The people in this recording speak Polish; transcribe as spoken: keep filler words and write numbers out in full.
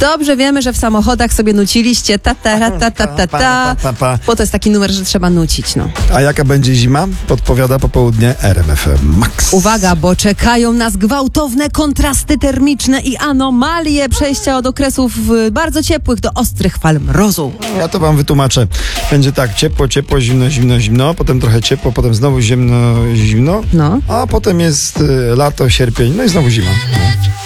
Dobrze wiemy, że w samochodach sobie nuciliście ta ta ta ta ta ta, ta, bo to jest taki numer, że trzeba nucić, no. A jaka będzie zima? Podpowiada popołudnie R M F Max. Uwaga, bo czekają nas gwałtowne kontrasty termiczne i anomalie przejścia od okresów bardzo ciepłych do ostrych fal mrozu. Ja to wam wytłumaczę. Będzie tak, ciepło, ciepło, zimno, zimno, zimno, potem trochę ciepło, potem znowu zimno, zimno, No. a potem jest y, lato, sierpień, no i znowu zima.